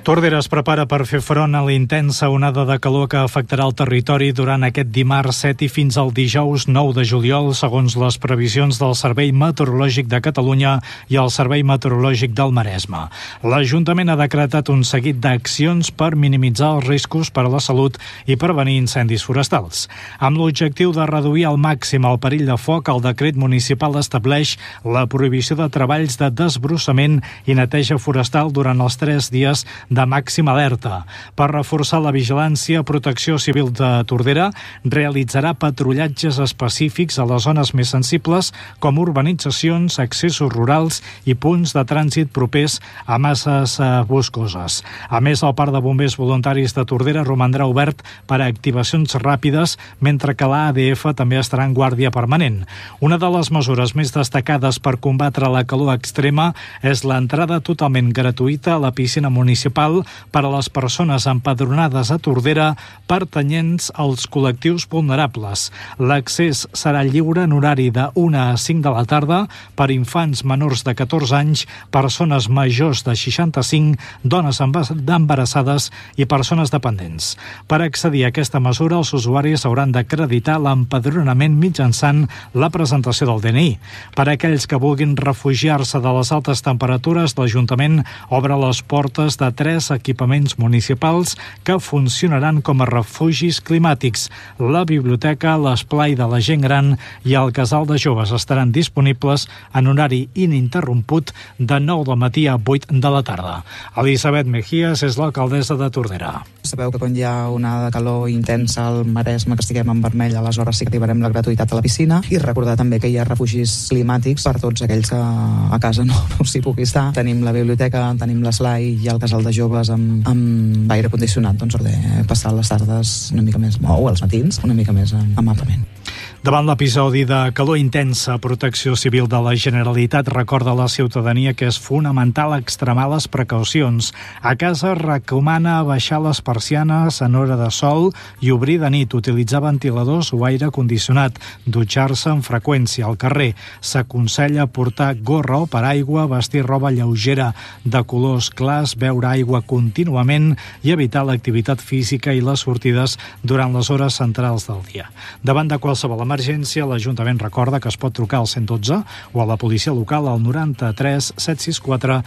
Tordera es prepara per fer front a la intensa onada de calor que afectarà el territori durant aquest dimarts 7 i fins al dijous 9 de juliol, segons les previsions del Servei Meteorològic de Catalunya i el Servei Meteorològic del Maresme. L'Ajuntament ha decretat un seguit d'accions per minimitzar els riscos per a la salut i prevenir incendis forestals. Amb l'objectiu de reduir al màxim el perill de foc, el decret municipal estableix la prohibició de treballs de desbrossament i neteja forestal durant els 3 dies de màxima alerta. Per reforçar la vigilància, Protecció Civil de Tordera realitzarà patrullatges específics a les zones més sensibles com urbanitzacions, accessos rurals i punts de trànsit propers a masses boscoses. A més, el Parc de Bombers Voluntaris de Tordera romandrà obert per a activacions ràpides, mentre que l'ADF també estarà en guàrdia permanent. Una de les mesures més destacades per combatre la calor extrema és l'entrada totalment gratuïta a la piscina municipal per a les persones empadronades a Tordera pertanyents als col·lectius vulnerables. L'accés serà lliure en horari de 1 a 5 de la tarda per infants menors de 14 anys, persones majors de 65, dones embarassades i persones dependents. Per accedir a aquesta mesura, els usuaris hauran d'acreditar l'empadronament mitjançant la presentació del DNI. Per a aquells que vulguin refugiar-se de les altes temperatures, l'Ajuntament obre les portes de 3 equipaments municipals que funcionaran com a refugis climàtics. La biblioteca, l'esplai de la gent gran i el casal de joves estaran disponibles en horari ininterromput de 9 del matí a 8 de la tarda. Elisabet Mejías és l'alcaldessa de Tordera. Sabeu que quan hi ha una de calor intensa al Maresme, que estiguem en vermell, aleshores sí que activarem la gratuïtat a la piscina, i recordar també que hi ha refugis climàtics per tots aquells que a casa no s'hi pugui estar. Tenim la biblioteca, tenim l'esplai i el casal de joves amb aire condicionat, doncs de passar les tardes una mica més, o els matins una mica més amablement. Davant l'episodi de calor intensa, Protecció Civil de la Generalitat recorda a la ciutadania que és fonamental extremar les precaucions. A casa recomana baixar les persianes en hora de sol i obrir de nit, utilitzar ventiladors o aire condicionat, dutxar-se amb freqüència al carrer. S'aconsella portar gorra o paraigua, vestir roba lleugera de colors clars, beure aigua contínuament i evitar l'activitat física i les sortides durant les hores centrals del dia. Davant de qualsevol emergència, l'Ajuntament recorda que es pot trucar al 112 o a la policia local al 93 764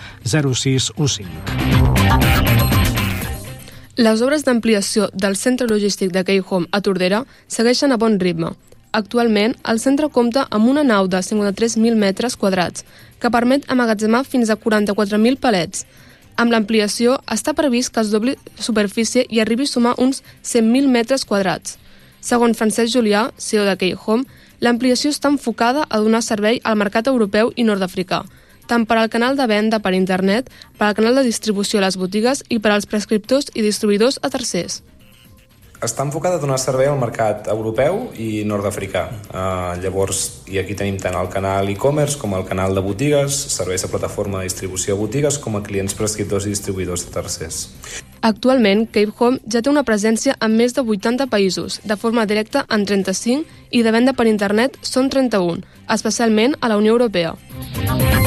0615. Les obres d'ampliació del centre logístic de Key Home a Tordera segueixen a bon ritme. Actualment, el centre compta amb una nau de 53.000 metres quadrats, que permet emmagatzemar fins a 44.000 palets. Amb l'ampliació, està previst que es dobli superfície i arribi a sumar uns 100.000 metres quadrats. Segons Francesc Julià, CEO de Key Home, l'ampliació està enfocada a donar servei al mercat europeu i nord-africà, tant per al canal de venda per internet, per al canal de distribució a les botigues i per als prescriptors i distribuïdors a tercers. Està enfocada a donar servei al mercat europeu i nord-africà. Llavors, i aquí tenim tant el canal e-commerce com el canal de botigues, serveis de plataforma de distribució a botigues com a clients prescriptors i distribuïdors de tercers. Actualment, Key Home ja té una presència en més de 80 països, de forma directa en 35 i de venda per internet són 31, especialment a la Unió Europea.